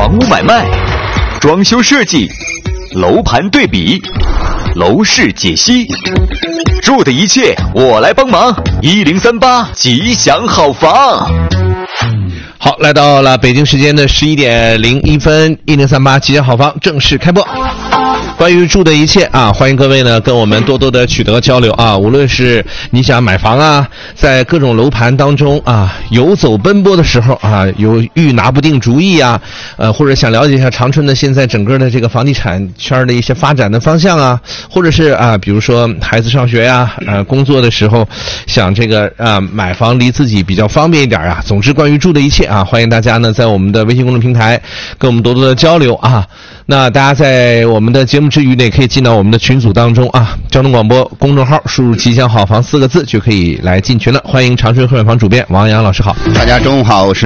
房屋买卖、装修设计、楼盘对比、楼市解析，住的一切我来帮忙。1038吉祥好房。 好，来到了北京时间的11:01，1038吉祥好房正式开播。关于住的一切啊，欢迎各位呢跟我们多多的取得交流啊。无论是你想买房啊，在各种楼盘当中啊游走奔波的时候啊，犹豫拿不定主意啊，或者想了解一下长春的现在整个的这个房地产圈的一些发展的方向啊，或者是啊，比如说孩子上学呀，工作的时候想这个买房离自己比较方便一点啊。总之，关于住的一切啊，欢迎大家呢在我们的微信公众平台跟我们多多的交流啊。那大家在我们的节目之余呢，也可以进到我们的群组当中啊，交通广播公众号输入吉祥好房4个字就可以来进群了。欢迎长春会买房主编王洋老师好。 大家中午好，我是